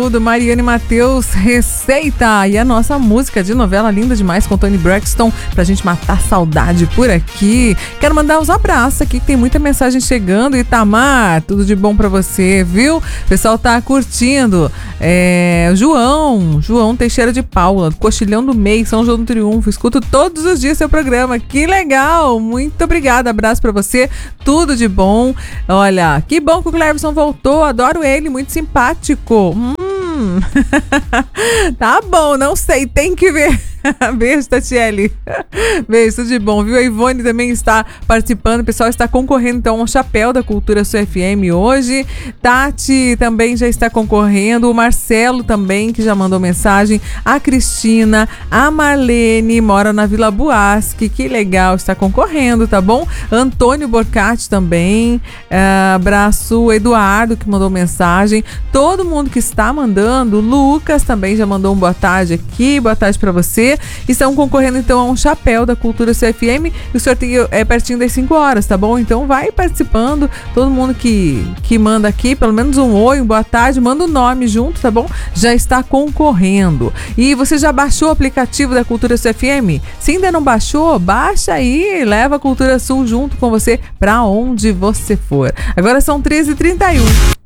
Do Mariane Matheus, Receita, e a nossa música de novela linda demais com Toni Braxton, pra gente matar saudade por aqui. Quero mandar uns abraços aqui, que tem muita mensagem chegando. Itamar, tudo de bom pra você, viu? O pessoal tá curtindo. João Teixeira de Paula, Coxilhão do Meio, São João do Triunfo, escuto todos os dias seu programa, que legal, muito obrigada, abraço pra você, tudo de bom. Olha, que bom que o Cleverson voltou, adoro ele, muito simpático. Tá bom, não sei, tem que ver. Beijo, Tatiele. Beijo, tudo de bom, viu? A Ivone também está participando, o pessoal está concorrendo então ao chapéu da Cultura Sul FM hoje. Tati também já está concorrendo, o Marcelo também, que já mandou mensagem, a Cristina, a Marlene, mora na Vila Buasque, que legal, está concorrendo, tá bom? Antônio Borcati também, abraço, Eduardo, que mandou mensagem, todo mundo que está mandando, Lucas também já mandou um boa tarde aqui, boa tarde para você. Estão concorrendo então a um chapéu da Cultura CFM e o sorteio é pertinho das 5 horas, tá bom? Então vai participando, todo mundo que manda aqui, pelo menos um oi, um boa tarde, manda o nome junto, tá bom? Já está concorrendo. E você já baixou o aplicativo da Cultura CFM? Se ainda não baixou, baixa aí, leva a Cultura Sul junto com você para onde você for. Agora são 13h31.